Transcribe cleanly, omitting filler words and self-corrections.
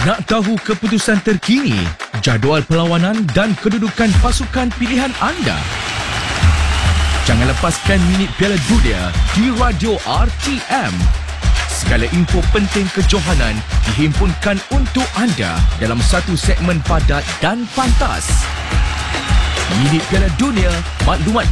Nak tahu keputusan terkini, jadual perlawanan dan kedudukan pasukan pilihan anda? Jangan lepaskan minit Piala Dunia di Radio RTM. Segala info penting kejohanan dihimpunkan untuk anda dalam satu segmen padat dan pantas. Minit Piala Dunia, maklumat